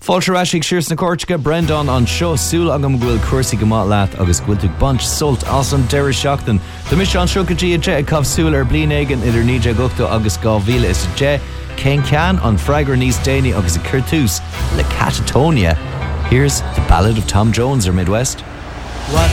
Fáilteráisiigh sios na Córteacha Brendan an seo súil agam bhfuil cuasaí go maith leat agus bhfuil tú bant sult as an deireadh seachtain. Tá mis an seo go dtí a cabh súil ar bliain éigean idir 9 agus 2010 cén ceann an freigar níos déine agus i Curtús le Catatonia. Here's the Ballad of Tom Jones or Midwest.